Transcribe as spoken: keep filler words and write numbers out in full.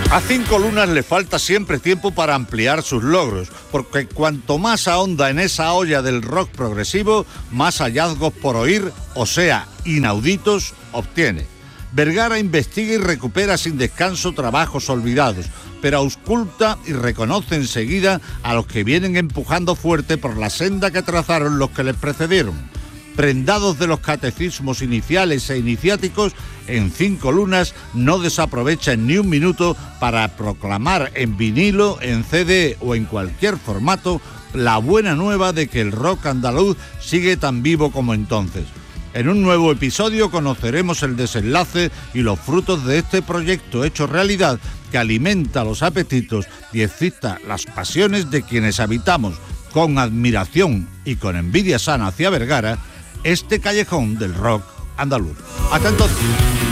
A Cinco Lunas le falta siempre tiempo para ampliar sus logros, porque cuanto más ahonda en esa olla del rock progresivo, más hallazgos por oír, o sea, inauditos, obtiene. Vergara investiga y recupera sin descanso trabajos olvidados, pero ausculta y reconoce enseguida a los que vienen empujando fuerte por la senda que trazaron los que les precedieron. Prendados de los catecismos iniciales e iniciáticos, en Cinco Lunas no desaprovechan ni un minuto para proclamar en vinilo, en C D o en cualquier formato la buena nueva de que el rock andaluz sigue tan vivo como entonces. En un nuevo episodio conoceremos el desenlace y los frutos de este proyecto hecho realidad que alimenta los apetitos y excita las pasiones de quienes habitamos con admiración y con envidia sana hacia Vergara este callejón del rock andaluz. Hasta entonces.